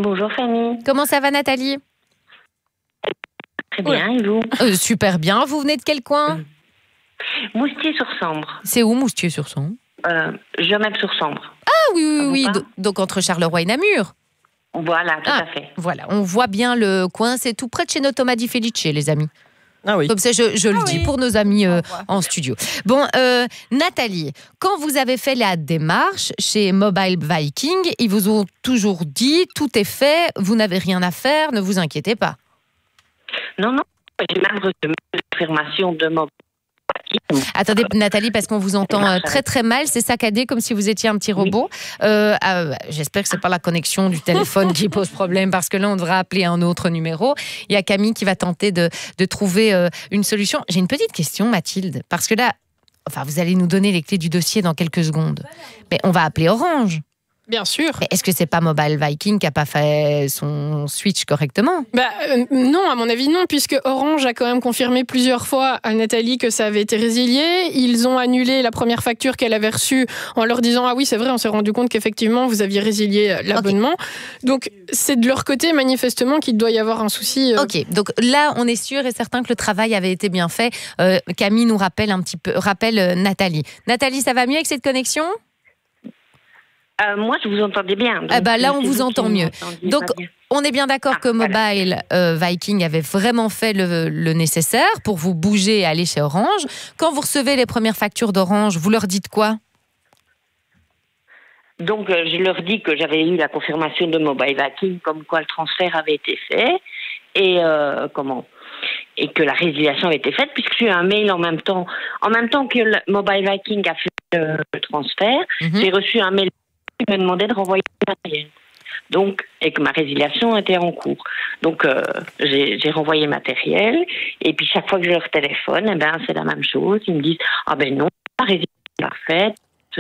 Bonjour Fanny. Comment ça va Nathalie? Très bien, et vous? Super bien. Vous venez de quel coin? Moustier-sur-Sambre. C'est où Moustier-sur-Sambre? Jomèbe-sur-Sambre. Ah oui. Donc entre Charleroi et Namur. Voilà, tout à fait. Voilà, on voit bien le coin. C'est tout près de chez nos Thomas Di Felice, les amis. Ah oui. Comme ça, je le dis pour nos amis en studio. Bon, Nathalie, quand vous avez fait la démarche chez Mobile Viking, ils vous ont toujours dit tout est fait, vous n'avez rien à faire, ne vous inquiétez pas. Non, j'ai même reçu une confirmation de Mobile Viking. Attendez, Nathalie, parce qu'on vous entend très très mal, c'est saccadé comme si vous étiez un petit robot. J'espère que c'est pas la connexion du téléphone qui pose problème, parce que là, on devra appeler un autre numéro. Il y a Camille qui va tenter de trouver une solution. J'ai une petite question, Mathilde, parce que là, vous allez nous donner les clés du dossier dans quelques secondes. Mais on va appeler Orange. Bien sûr. Mais est-ce que c'est pas Mobile Viking qui a pas fait son switch correctement? Non, à mon avis non, puisque Orange a quand même confirmé plusieurs fois à Nathalie que ça avait été résilié. Ils ont annulé la première facture qu'elle avait reçue en leur disant ah oui c'est vrai, on s'est rendu compte qu'effectivement vous aviez résilié l'abonnement. Okay. Donc c'est de leur côté manifestement qu'il doit y avoir un souci. Ok, donc là on est sûr et certain que le travail avait été bien fait. Camille nous rappelle Nathalie. Nathalie, ça va mieux avec cette connexion? Moi, je vous entendais bien. Là, on vous entend mieux. Donc, on est bien d'accord que Mobile Viking avait vraiment fait le nécessaire pour vous bouger et aller chez Orange. Quand vous recevez les premières factures d'Orange, vous leur dites quoi? Donc, je leur dis que j'avais eu la confirmation de Mobile Viking, comme quoi le transfert avait été fait et que la résiliation avait été faite, puisque j'ai eu un mail en même temps que le Mobile Viking a fait le transfert. J'ai reçu un mail qui me demandait de renvoyer le matériel. Donc, et que ma résiliation était en cours. Donc, j'ai renvoyé le matériel. Et puis, chaque fois que je leur téléphone, c'est la même chose. Ils me disent non, la résiliation est parfaite.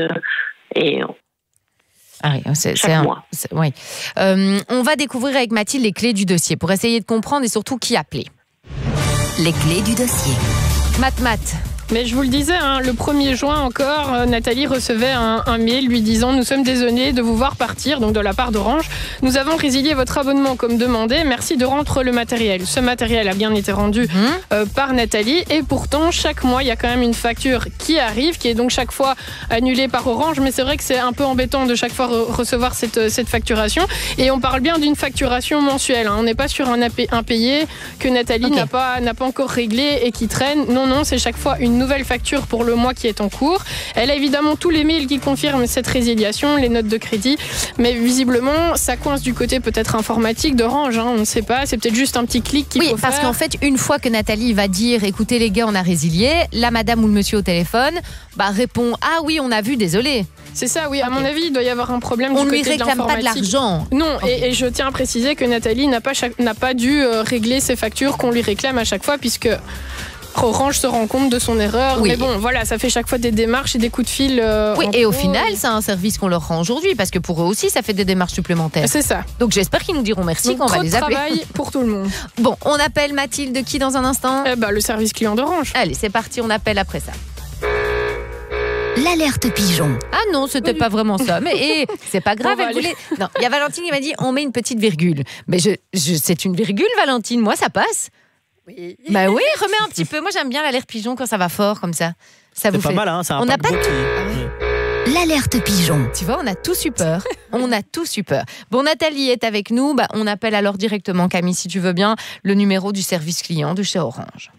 Chaque mois. Oui. On va découvrir avec Mathilde les clés du dossier pour essayer de comprendre et surtout qui appeler. Les clés du dossier. Math. Mais je vous le disais, le 1er juin encore, Nathalie recevait un mail lui disant « Nous sommes désolés de vous voir partir », donc de la part d'Orange. « Nous avons résilié votre abonnement comme demandé. Merci de rendre le matériel. » Ce matériel a bien été rendu par Nathalie. Et pourtant, chaque mois, il y a quand même une facture qui arrive, qui est donc chaque fois annulée par Orange. Mais c'est vrai que c'est un peu embêtant de chaque fois recevoir cette facturation. Et on parle bien d'une facturation mensuelle. On n'est pas sur un impayé que Nathalie n'a pas encore réglé et qui traîne. Non, c'est chaque fois une nouvelle facture pour le mois qui est en cours. Elle a évidemment tous les mails qui confirment cette résiliation, les notes de crédit, mais visiblement ça coince du côté peut-être informatique d'Orange, on ne sait pas, c'est peut-être juste un petit clic qu'il faut faire. Oui, parce qu'en fait, une fois que Nathalie va dire écoutez les gars, on a résilié, la madame ou le monsieur au téléphone répond ah oui, on a vu, désolé. C'est ça, oui. À mon avis, il doit y avoir un problème du côté de l'informatique. On ne lui réclame pas de l'argent. Non, et je tiens à préciser que Nathalie n'a pas dû régler ses factures qu'on lui réclame à chaque fois, puisque Orange se rend compte de son erreur. Oui. Mais bon, voilà, ça fait chaque fois des démarches et des coups de fil. Et au final, c'est un service qu'on leur rend aujourd'hui, parce que pour eux aussi, ça fait des démarches supplémentaires. C'est ça. Donc j'espère qu'ils nous diront merci quand on va les appeler. Trop de travail pour tout le monde. Bon, on appelle Mathilde qui dans un instant? Le service client d'Orange. Allez, c'est parti, on appelle après ça. L'alerte pigeon. Ah non, c'était pas vraiment ça. Mais c'est pas grave, elle voulait. Non, il y a Valentine qui m'a dit on met une petite virgule. Mais c'est une virgule, Valentine. Moi, ça passe. Oui. Bah oui, remets un petit peu. Moi, j'aime bien l'alerte pigeon quand ça va fort comme ça. Ça vous fait pas mal, c'est un on n'a pas tout. L'alerte pigeon. Tu vois, on a tous eu peur. On a tous eu peur. Bon, Nathalie est avec nous. On appelle alors directement, Camille, si tu veux bien, le numéro du service client de chez Orange.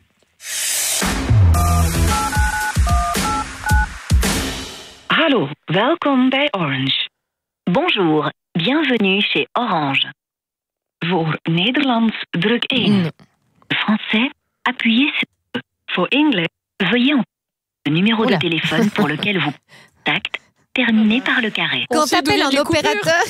Hallo, welkom bij Orange. Bonjour, bienvenue chez Orange. Voor Nederlands, druk 1. Français, appuyez sur 2. Voor English, veuillez entrer le numéro de téléphone pour lequel vous contactez, terminé par le carré. Quand t'appelles un opérateur,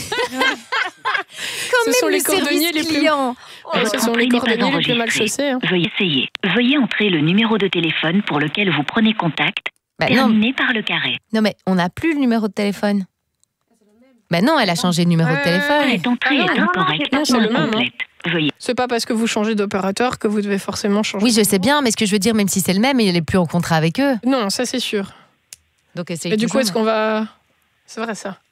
ce sont les cordonniers les plus... Ce sont les cordonniers les plus mal chaussés. Veuillez essayer. Veuillez entrer le numéro de téléphone pour lequel vous prenez contact, terminé par le carré. Non mais on n'a plus le numéro de téléphone. Non, elle a changé de numéro de téléphone. Cette entrée est incorrecte ou incomplète. C'est pas parce que vous changez d'opérateur que vous devez forcément changer. Oui, je sais bien, mais ce que je veux dire, même si c'est le même, il n'est plus en contrat avec eux. Non, ça c'est sûr. Donc et du coup, est-ce qu'on va... C'est vrai ça.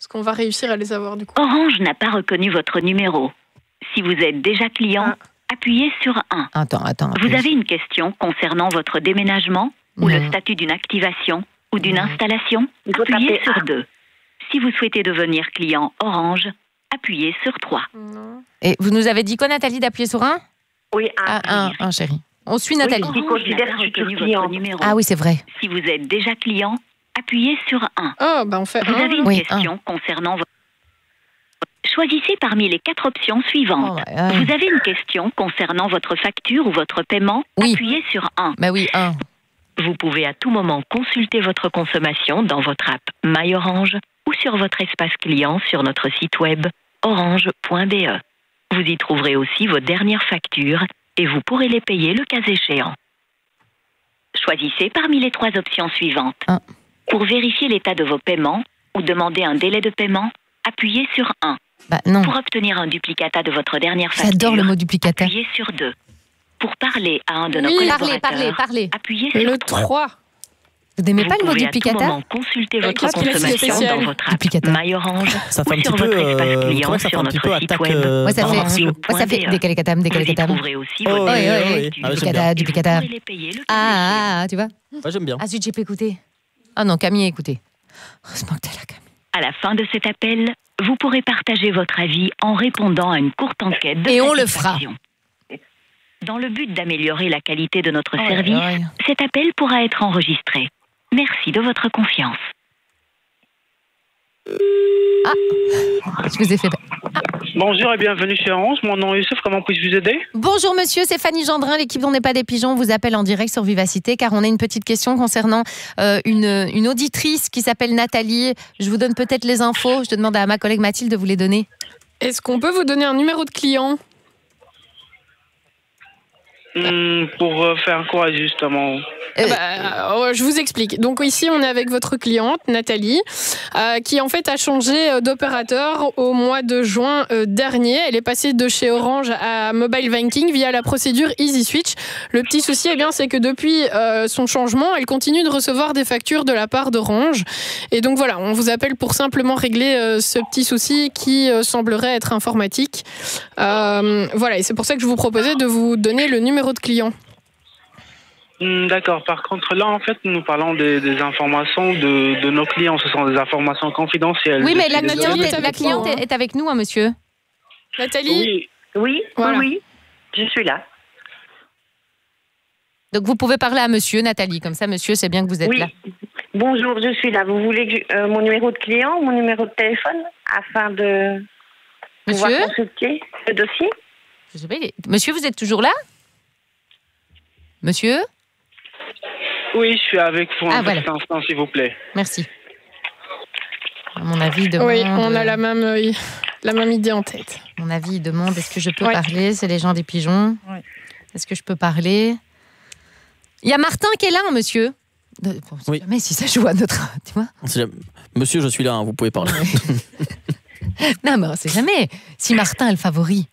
Est-ce qu'on va réussir à les avoir du coup? Orange n'a pas reconnu votre numéro. Si vous êtes déjà client, appuyez sur 1. Attends. Vous avez une question concernant votre déménagement ou le statut d'une activation ou d'une installation, appuyez sur 2. Si vous souhaitez devenir client Orange, appuyez sur 3. Non. Et vous nous avez dit quoi, Nathalie, d'appuyer sur 1? Oui, Un, chérie. On suit Nathalie. Qui considère Orange n'a pas reconnu client. votre numéro. Ah oui, c'est vrai. Si vous êtes déjà client, appuyez sur 1. Oh, bah on fait Vous avez une Oui, question concernant votre... Choisissez parmi les 4 options suivantes. Oh, ouais. Vous avez une question concernant votre facture ou votre paiement, Oui. appuyez sur 1. Bah oui, 1. Vous pouvez à tout moment consulter votre consommation dans votre app MyOrange ou sur votre espace client sur notre site web orange.be. Vous y trouverez aussi vos dernières factures et vous pourrez les payer le cas échéant. Choisissez parmi les 3 options suivantes. Pour vérifier l'état de vos paiements ou demander un délai de paiement, appuyez sur 1. Bah non. Pour obtenir un duplicata de votre dernière facture, J'adore le mot duplicata. appuyez sur 2. Pour parler à un de nos Oui, collaborateurs, parlez. appuyez sur le 3. 3. Vous n'aimez pas le mot Vous pouvez à tout duplicata? moment consulter votre qu'est-ce qu'il a de consommation spécial dans votre app Duplicata. MyOrange Ça fait ou un sur petit peu, votre espace vous client trouvez que ça fait sur un petit notre peu site attaque web Moi, ça fait, martiaux. moi, ça fait décalcatam. Vous y trouverez aussi vos Oh, délais oui, de oui, oui. facture. Ah, j'aime Duplicata, Et vous duplicata. pourrez les payer le cas échéant. Tu vois? Ouais, j'aime bien. Ah zut, j'ai pas écouté. Ah non, Camille a écouté. Heureusement que t'es là, Camille. À la fin de cet appel, vous pourrez partager votre avis en répondant à une courte enquête de Et on le fera. satisfaction. Dans le but d'améliorer la qualité de notre Oh, service, ouais. cet appel pourra être enregistré. Merci de votre confiance. Je vous ai fait peur. Bonjour et bienvenue chez Orange. Mon nom est Youssef. Comment puis-je vous aider? Bonjour monsieur, c'est Fanny Gendrin, l'équipe d'On n'est pas des pigeons vous appelle en direct sur Vivacité car on a une petite question concernant une auditrice qui s'appelle Nathalie. Je vous donne peut-être les infos, je demande à ma collègue Mathilde de vous les donner. Est-ce qu'on peut vous donner un numéro de client? Pour faire quoi justement? Je vous explique. Donc ici, on est avec votre cliente, Nathalie, qui en fait a changé d'opérateur au mois de juin dernier. Elle est passée de chez Orange à Mobile Banking via la procédure Easy Switch. Le petit souci, c'est que depuis son changement, elle continue de recevoir des factures de la part d'Orange. Et donc voilà, on vous appelle pour simplement régler ce petit souci qui semblerait être informatique. Voilà, et c'est pour ça que je vous proposais de vous donner le numéro de client. D'accord. Par contre, là, en fait, nous parlons des informations de nos clients. Ce sont des informations confidentielles. Oui, mais la Désolé. cliente est avec nous, monsieur. Nathalie? Oui. Voilà. Oui, je suis là. Donc vous pouvez parler à monsieur, Nathalie, comme ça monsieur sait bien que vous êtes Oui. là. Bonjour, je suis là. Vous voulez que mon numéro de client ou mon numéro de téléphone afin de pouvoir Monsieur consulter le dossier? Je sais pas, monsieur, vous êtes toujours là? Monsieur? Oui, je suis avec vous Ah, un voilà. petit instant, s'il vous plaît. Merci. À mon avis, il demande... Oui, on a la même idée en tête. À mon avis, il demande est-ce que je peux Ouais. parler? C'est les gens des pigeons. Ouais. Est-ce que je peux parler? Il y a Martin qui est là, hein, monsieur. Bon, Oui. Mais si ça joue à notre... Tu vois? Monsieur, je suis là, hein, vous pouvez parler. Non, mais on sait jamais. Si Martin est le favori.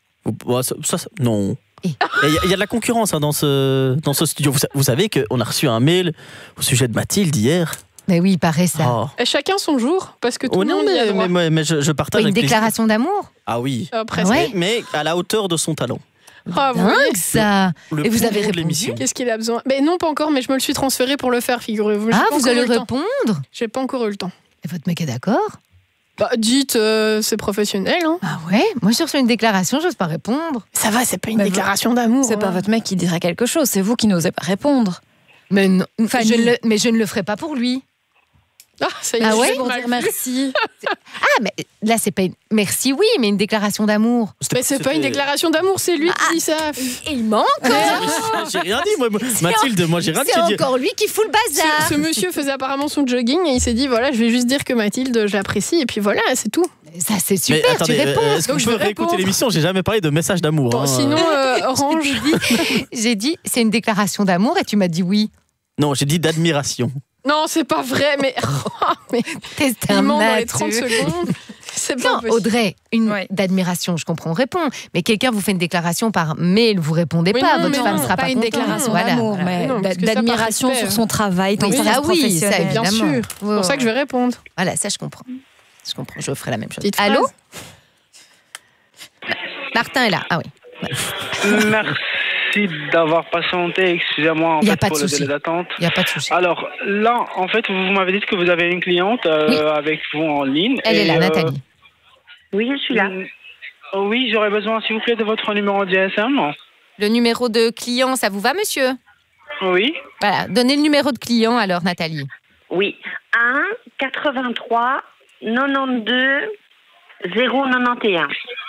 Non. Il y a de la concurrence hein, dans ce studio. Vous savez qu'on a reçu un mail au sujet de Mathilde hier. Mais oui, il paraît ça. Oh. Et chacun son jour, parce que tout Oh le non, monde y a droit. mais je partage Une avec plaisir. déclaration d'amour? Ah oui. Presque. Ouais. Mais à la hauteur de son talent. Ah, vous voyez Dingue ça. Le Et vous poumon avez de répondu? l'émission. Qu'est-ce qu'il a besoin? Mais non, pas encore, mais je me le suis transféré pour le faire, figurez-vous. J'ai Ah, pas vous encore allez eu le temps. répondre? J'ai pas encore eu le temps. Et votre mec est d'accord? Bah, dites, c'est professionnel, hein. Ah ouais? Moi, j'ai reçu une déclaration, j'ose pas répondre. Ça va, c'est pas une Mais déclaration d'amour. C'est pas hein. votre mec qui dirait quelque chose, c'est vous qui n'osez pas répondre. Mais non, Fanny. je ne le ferai pas pour lui. Ah, ça y est, Ah ouais? j'ai Pour mal dire vu. merci. Ah, mais là, c'est pas une... Merci, oui, mais une déclaration d'amour. Mais c'est pas une déclaration d'amour, c'est lui qui dit ça. Et il manque. J'ai rien dit, moi. Mathilde, moi, j'ai rien dit. C'est J'ai dit- encore lui qui fout le bazar. Ce monsieur faisait apparemment son jogging et il s'est dit voilà, je vais juste dire que Mathilde, je l'apprécie et puis voilà, c'est tout. Ça, c'est Mais super, attendez, tu réponds. est-ce que Donc, je je peux vais réécouter répondre. l'émission? J'ai jamais parlé de message d'amour. Bon, hein. sinon, Orange. J'ai dit, c'est une déclaration d'amour et tu m'as dit oui. Non, j'ai dit d'admiration. Non, c'est pas vrai, mais. T'es Il un ment dans les matheux. 30 secondes. C'est pas Non, possible. Audrey, une Ouais. d'admiration, je comprends, on répond. Mais quelqu'un vous fait une déclaration par mail, vous répondez Oui, pas, non, votre mais femme non, sera pas Pas une contente. déclaration Voilà, d'amour, voilà. mais Non, parce que ça, par d'admiration respect. sur son travail, dans Oui, sa ça, oui, ça, professionnelle. Bien évidemment. sûr. Ouais, C'est pour ça ouais. que je vais répondre. Voilà, ça je comprends. Je comprends, je ferai la même chose. Petite Allô? phrase. Martin est là. Ah oui. Merci d'avoir patienté. Excusez-moi Y a fait, pas de pour le souci. délai d'attente. Il n'y a pas de souci. Alors là, en fait, vous m'avez dit que vous avez une cliente avec vous en ligne. Elle est là, Nathalie. Oui, je suis là. Oui, j'aurais besoin, s'il vous plaît, de votre numéro de GSM. Le numéro de client, ça vous va, monsieur? Oui. Voilà, donnez le numéro de client alors, Nathalie. Oui. 1 83 92 091.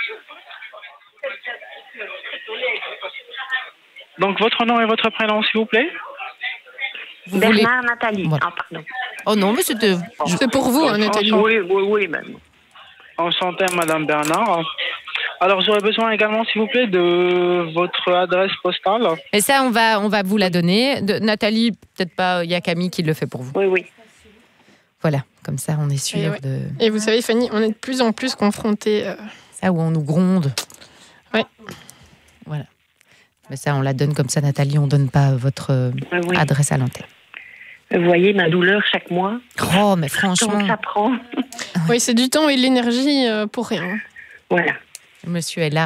Donc, votre nom et votre prénom, s'il vous plaît. Vous Bernard voulez... Nathalie. Voilà. Ah, pardon. Oh non, mais c'était... C'est pour vous, Nathalie. Oui, même. Enchanté, Madame Bernard. Alors, j'aurais besoin également, s'il vous plaît, de votre adresse postale. Et ça, on va vous la donner. Nathalie, peut-être pas, il y a Camille qui le fait pour vous. Oui. Voilà, comme ça, on est sûr Et ouais. de... Et vous savez, Fanny, on est de plus en plus confrontés. Ça, où on nous gronde. Ouais. Voilà. Mais ça, on la donne comme ça, Nathalie, on donne pas votre Oui. adresse à l'antenne. Vous voyez ma douleur chaque mois. Oh, mais franchement... Comment ça prend? Oui, c'est du temps et de l'énergie pour rien. Voilà. Monsieur est là.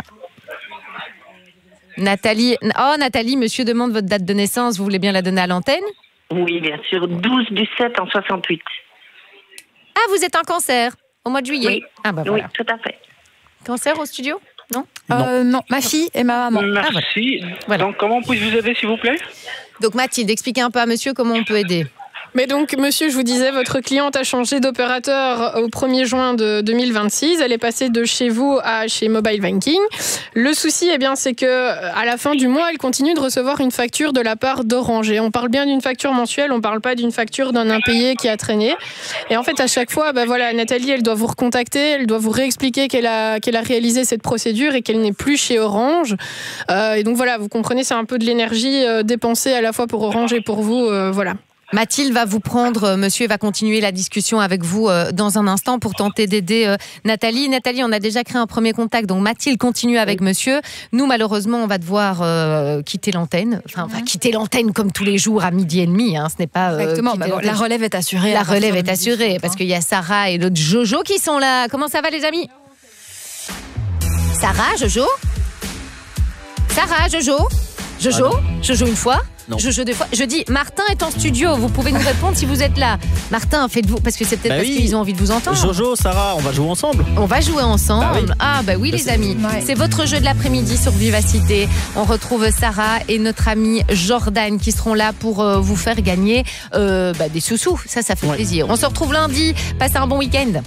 Nathalie, monsieur demande votre date de naissance. Vous voulez bien la donner à l'antenne? Oui, bien sûr. 12 du 7 en 68. Ah, vous êtes en cancer au mois de juillet? Oui. Ah bah voilà. Oui, tout à fait. Cancer au studio? Non? Non, ma fille et ma maman. Merci. Voilà. Donc, comment puis-je vous aider, s'il vous plaît? Donc Mathilde, expliquez un peu à monsieur comment on peut aider. Mais donc, monsieur, je vous disais, votre cliente a changé d'opérateur au 1er juin de 2026. Elle est passée de chez vous à chez Mobile Banking. Le souci, c'est que à la fin du mois, elle continue de recevoir une facture de la part d'Orange. Et on parle bien d'une facture mensuelle, on parle pas d'une facture d'un impayé qui a traîné. Et en fait, à chaque fois, Nathalie, elle doit vous recontacter, elle doit vous réexpliquer qu'elle a réalisé cette procédure et qu'elle n'est plus chez Orange. Et donc voilà, vous comprenez, c'est un peu de l'énergie dépensée à la fois pour Orange et pour vous. Voilà. Mathilde va vous prendre, monsieur, et va continuer la discussion avec vous dans un instant pour tenter d'aider Nathalie. Nathalie, on a déjà créé un premier contact, donc Mathilde continue avec monsieur. Nous, malheureusement, on va devoir quitter l'antenne. Enfin, on va quitter l'antenne comme tous les jours à 12h30. Hein. Ce n'est pas... Exactement, la relève est assurée. La relève est assurée, parce qu'il y a Sarah et l'autre Jojo qui sont là. Comment ça va, les amis? Sarah, Jojo? Sarah, Jojo? Jojo? Jojo une fois? Non. Jojo deux fois. Je dis, Martin est en studio. Vous pouvez nous répondre si vous êtes là. Martin, faites-vous. Parce que c'est peut-être parce qu'ils ont envie de vous entendre. Jojo, Sarah, on va jouer ensemble. On va jouer ensemble. Bah oui. Les amis. Ouais. C'est votre jeu de l'après-midi sur Vivacité. On retrouve Sarah et notre ami Jordan qui seront là pour vous faire gagner des sous-sous. Ça fait plaisir. On se retrouve lundi. Passez un bon week-end.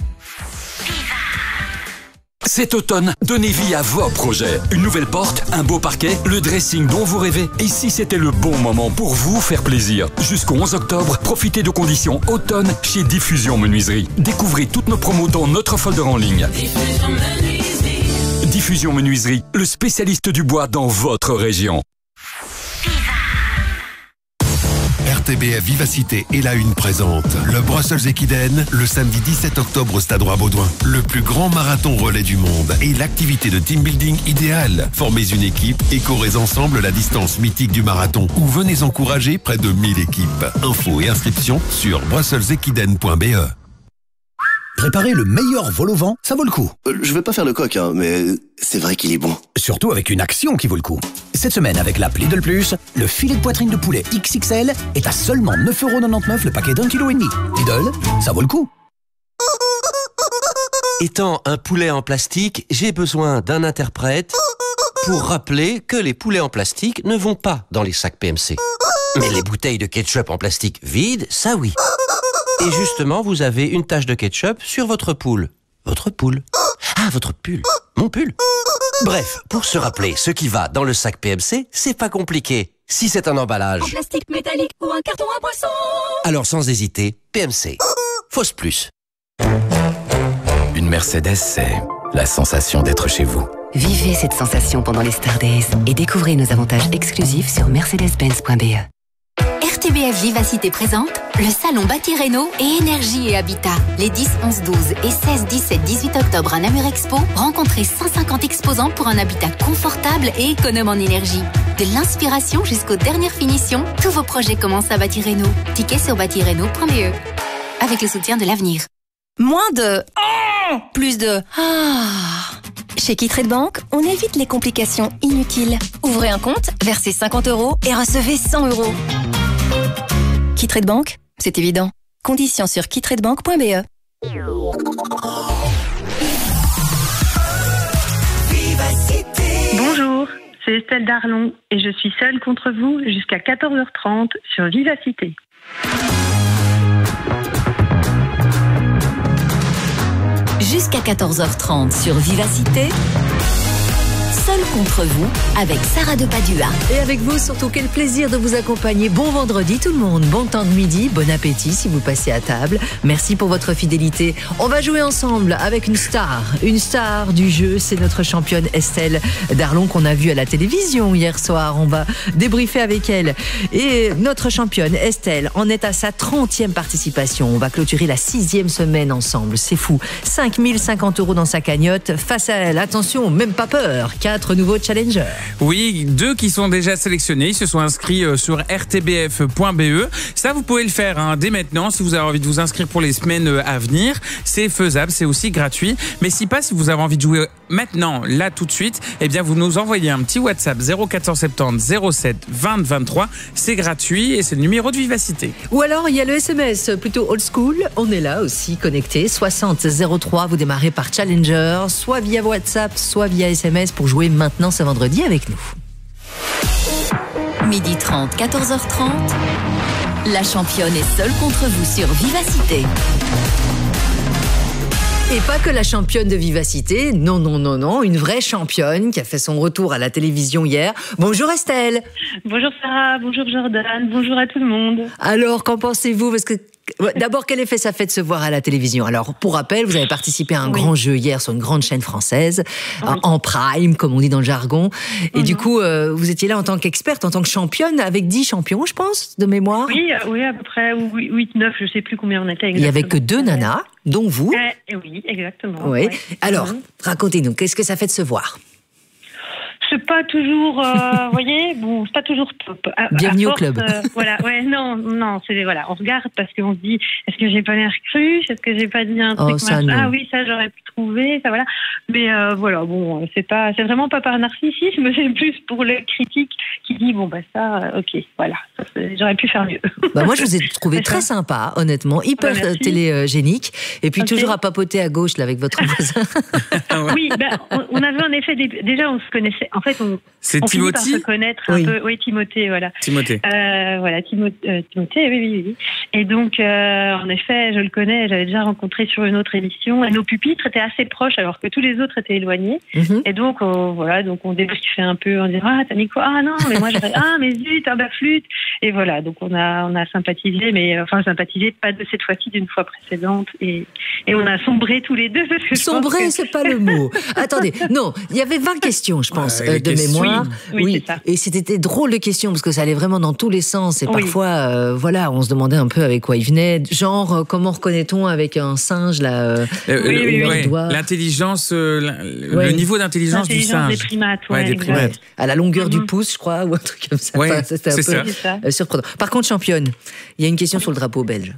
Cet automne, donnez vie à vos projets. Une nouvelle porte, un beau parquet, le dressing dont vous rêvez. Et si c'était le bon moment pour vous faire plaisir? Jusqu'au 11 octobre, profitez de conditions automne chez Diffusion Menuiserie. Découvrez toutes nos promos dans notre folder en ligne. Diffusion Menuiserie, le spécialiste du bois dans votre région. RTBF Vivacité et la Une présente le Brussels Equiden le samedi 17 octobre au Stade Roi-Baudouin. Le plus grand marathon relais du monde et l'activité de team building idéale. Formez une équipe et courez ensemble la distance mythique du marathon ou venez encourager près de 1000 équipes. Infos et inscriptions sur brusselsequiden.be. Préparer le meilleur vol au vent, ça vaut le coup. Je vais pas faire le coq, mais c'est vrai qu'il est bon. Surtout avec une action qui vaut le coup. Cette semaine, avec l'app Lidl Plus, le filet de poitrine de poulet XXL est à seulement 9,99€ le paquet d'1,5 kg. Lidl, ça vaut le coup. Étant un poulet en plastique, j'ai besoin d'un interprète pour rappeler que les poulets en plastique ne vont pas dans les sacs PMC. Mais les bouteilles de ketchup en plastique vides, ça oui. Et justement, vous avez une tache de ketchup sur votre poule. Votre poule. Ah, votre pull. Mon pull. Bref, pour se rappeler ce qui va dans le sac PMC, c'est pas compliqué. Si c'est un emballage, En plastique métallique ou un carton à boisson. alors sans hésiter, PMC. Fausse plus. Une Mercedes, c'est la sensation d'être chez vous. Vivez cette sensation pendant les Star Days et découvrez nos avantages exclusifs sur mercedes-benz.be. RTBF Vivacité présente le salon Bâti Réno et Énergie et Habitat. Les 10, 11, 12 et 16, 17, 18 octobre à Namur Expo, rencontrez 150 exposants pour un habitat confortable et économe en énergie. De l'inspiration jusqu'aux dernières finitions, tous vos projets commencent à Bâti Réno. Tickets sur bâtiréno.be. Avec le soutien de l'avenir. Moins de plus de Chez KeyTrade Bank, on évite les complications inutiles. Ouvrez un compte, versez 50 € et recevez 100 €. KeyTrade Bank, c'est évident. Conditions sur keytradebank.be. Bonjour, c'est Estelle Darlon et je suis seule contre vous jusqu'à 14h30 sur Vivacité. Jusqu'à 14h30 sur Vivacité. Seul contre vous, avec Sarah de Padua. Et avec vous, surtout, quel plaisir de vous accompagner. Bon vendredi tout le monde, bon temps de midi, bon appétit si vous passez à table. Merci pour votre fidélité. On va jouer ensemble avec une star du jeu. C'est notre championne Estelle Darlon qu'on a vue à la télévision hier soir. On va débriefer avec elle. Et notre championne Estelle en est à sa 30e participation. On va clôturer la 6e semaine ensemble. C'est fou. 5 050 € dans sa cagnotte. Face à elle, attention, même pas peur. 4 nouveaux challengers. Oui, 2 qui sont déjà sélectionnés. Ils se sont inscrits sur rtbf.be. Ça, vous pouvez le faire dès maintenant si vous avez envie de vous inscrire pour les semaines à venir. C'est faisable, c'est aussi gratuit. Mais si vous avez envie de jouer maintenant, là, tout de suite, eh bien, vous nous envoyez un petit WhatsApp 0470 07 20 23. C'est gratuit et c'est le numéro de Vivacité. Ou alors, il y a le SMS plutôt old school. On est là aussi connecté. 60 03. Vous démarrez par Challenger, soit via WhatsApp, soit via SMS pour jouer maintenant ce vendredi avec nous. 12h30, 14h30. La championne est seule contre vous sur Vivacité. Et pas que la championne de Vivacité, non, une vraie championne qui a fait son retour à la télévision hier. Bonjour Estelle. Bonjour Sarah, bonjour Jordan, bonjour à tout le monde. Alors, qu'en pensez-vous? Parce que d'abord, quel effet ça fait de se voir à la télévision? Alors, pour rappel, vous avez participé à un grand jeu hier sur une grande chaîne française, en prime, comme on dit dans le jargon. Et du coup, vous étiez là en tant qu'experte, en tant que championne, avec 10 champions, je pense, de mémoire. Oui, à peu près 8, 9, je sais plus combien on était exactement. Il n'y avait que 2 nanas, dont vous. Oui, exactement. Oui. Ouais. Alors, racontez-nous, qu'est-ce que ça fait de se voir? C'est pas toujours, vous voyez, bon, c'est pas toujours top. Bienvenue au club. Non, c'est voilà, on regarde parce qu'on se dit, est-ce que j'ai pas l'air cruche, est-ce que j'ai pas dit un truc oui, ça j'aurais pu trouver, ça voilà. Mais voilà, bon, c'est vraiment pas par narcissisme, c'est plus pour le critique qui dit ok, voilà, j'aurais pu faire mieux. Moi, je vous ai trouvé très sympa, honnêtement, hyper télégénique, et puis toujours à papoter à gauche là avec votre voisin. Oui, on avait en effet déjà on se connaissait. En fait, c'est Timothée. Finit par se connaître un peu. Oui, Timothée, voilà. Timothée. Timothée, oui. Et donc, en effet, je le connais, j'avais déjà rencontré sur une autre émission. Et nos pupitres étaient assez proches, alors que tous les autres étaient éloignés. Et donc, on débriefait un peu, on disait, t'as mis quoi? Ah non, mais moi, j'avais, mais zut, flûte. Et voilà, donc on a sympathisé, sympathisé pas de cette fois-ci, d'une fois précédente. Et on a sombré tous les deux. Sombré, c'est pas le mot. Attendez, non, il y avait 20 questions, je pense. De mémoire. Oui. Et c'était drôle de questions parce que ça allait vraiment dans tous les sens et parfois, on se demandait un peu avec quoi il venait. Genre, comment reconnaît-on avec un singe là l'intelligence, le niveau d'intelligence du singe. Des primates, des primates. À la longueur du pouce, je crois, ou un truc comme ça. Ouais, c'était un peu surprenant. Par contre, championne, il y a une question sur le drapeau belge.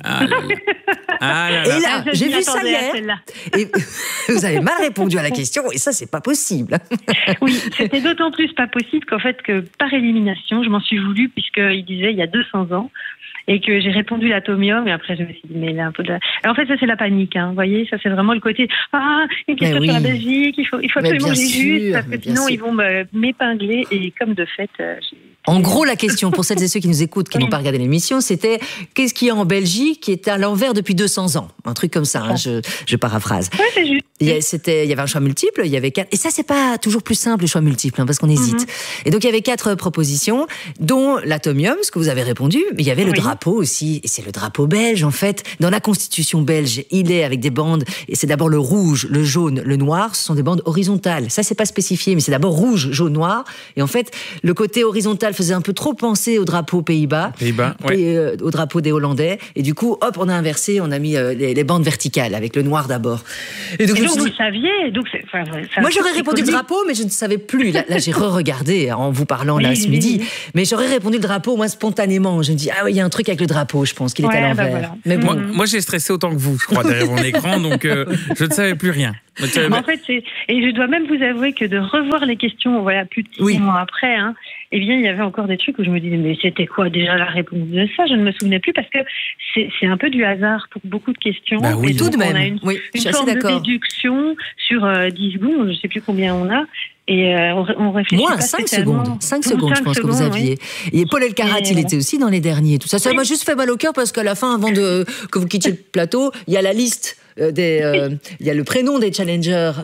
Et là, j'ai vu ça hier. Et vous avez mal répondu à la question, et ça, c'est pas possible. Oui, c'était d'autant plus pas possible qu'en fait, que par élimination, je m'en suis voulu, puisqu'il disait il y a 200 ans, et que j'ai répondu l'atomium, et après je me suis dit, mais il a un peu de... Alors, en fait, ça c'est la panique, vous voyez, ça c'est vraiment le côté, une question sur la Belgique, il faut absolument que j'ai juste, parce que sinon ils vont m'épingler, et comme de fait... En gros, la question, pour celles et ceux qui nous écoutent, qui n'ont pas regardé l'émission, c'était qu'est-ce qu'il y a en Belgique qui est à l'envers depuis 200 ans? Un truc comme ça, je paraphrase. Oui, c'est juste. Il y avait un choix multiple, il y avait 4. Et ça, c'est pas toujours plus simple, le choix multiple, parce qu'on hésite. Et donc, il y avait 4 propositions, dont l'atomium, ce que vous avez répondu, mais il y avait le drapeau aussi. Et c'est le drapeau belge, en fait. Dans la constitution belge, il est avec des bandes, et c'est d'abord le rouge, le jaune, le noir, ce sont des bandes horizontales. Ça, c'est pas spécifié, mais c'est d'abord rouge, jaune, noir. Et en fait, le côté horizontal cheval faisait un peu trop penser au drapeau Pays-Bas, au drapeau des Hollandais. Et du coup, hop, on a inversé, on a mis les bandes verticales avec le noir d'abord. Et donc vous saviez. Donc moi, j'aurais répondu le drapeau, mais je ne savais plus. Là j'ai re-regardé en vous parlant là ce midi. Mais j'aurais répondu le drapeau, moi, spontanément. Je me dis, ah oui, il y a un truc avec le drapeau, je pense qu'il est à l'envers. Voilà. Mais bon. Moi, j'ai stressé autant que vous, je crois, derrière mon écran, donc je ne savais plus rien. En fait, et je dois même vous avouer que de revoir les questions, plus de 6 mois après, eh bien, il y avait encore des trucs où je me disais, mais c'était quoi déjà la réponse de ça? Je ne me souvenais plus parce que c'est un peu du hasard pour beaucoup de questions. Bah oui, tout de même. On a une forme de déduction sur 10 secondes, je ne sais plus combien on a. Et on réfléchit moins 5 secondes. 5 secondes, je pense que vous aviez. Et Paul Elkarat, il était aussi dans les derniers. Tout ça, ça m'a juste fait mal au cœur parce qu'à la fin, avant que vous quittiez le plateau, il y a la liste. Il y a le prénom des challengers,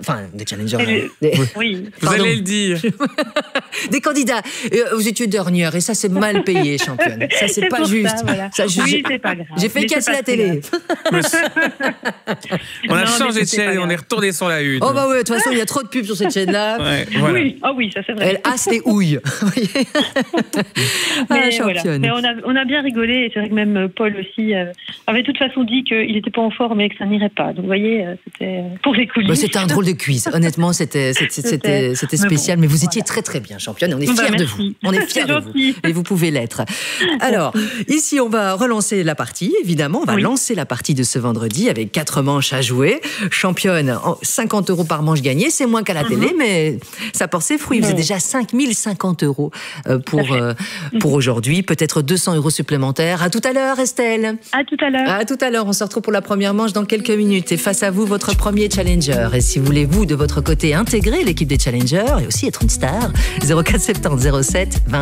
vous allez le dire. Des candidats. Vous étiez dernière et ça c'est mal payé, championne. Ça c'est pas juste. Ça, c'est pas grave. J'ai fait casser la télé. On a changé de chaîne et on est retourné sur la une. Oh bah ouais, de toute façon il y a trop de pubs sur cette chaîne-là. Voilà. Oui, ça c'est vrai. Elle hasse les houilles. Championne. Mais on a bien rigolé et c'est vrai que même Paul aussi avait de toute façon dit qu'il n'était pas en forme et que ça n'irait pas. Donc vous voyez, c'était pour les coulisses. C'était un drôle de quiz. Honnêtement, c'était spécial. Mais vous étiez très très bien, championne. On est fiers de vous. On est fiers de vous. Et vous pouvez l'être. Alors, ici, on va relancer la partie. Évidemment, on va lancer la partie de ce vendredi avec 4 manches à jouer. Championne, 50 € par manche gagnée. C'est moins qu'à la télé, mais ça porte ses fruits. Vous avez déjà 5050 € pour aujourd'hui. Peut-être 200 € supplémentaires. À tout à l'heure, Estelle. À tout à l'heure. À tout à l'heure. On se retrouve pour la première manche dans quelques minutes. Et face à vous, votre premier challenger. Et si vous voulez, vous, de votre côté, intégrer l'équipe des challengers et aussi être une star, 04 70 07 20